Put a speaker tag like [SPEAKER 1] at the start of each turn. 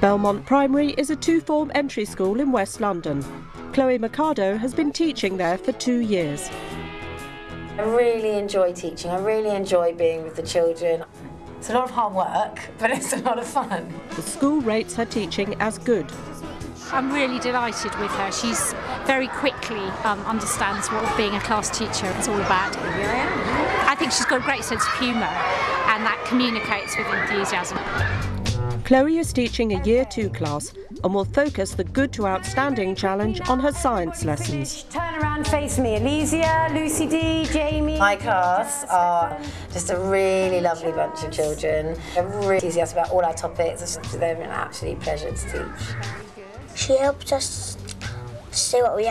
[SPEAKER 1] Belmont Primary is a two-form entry school in West London. Chloe Mercado has been teaching there for 2 years.
[SPEAKER 2] I really enjoy teaching. I really enjoy being with the children. It's a lot of hard work, but it's a lot of fun.
[SPEAKER 1] The school rates her teaching as good.
[SPEAKER 3] I'm really delighted with her. She's very quickly understands what being a class teacher is all about. I think she's got a great sense of humour, and that communicates with enthusiasm.
[SPEAKER 1] Chloe is teaching a Year 2 class and will focus the Good to Outstanding challenge on her science lessons.
[SPEAKER 2] Turn around, face me. Elysia, Lucy D, Jamie. My class are just a really lovely bunch of children. They're really enthusiastic about all our topics. They're an absolute pleasure to teach.
[SPEAKER 4] She helped us see what we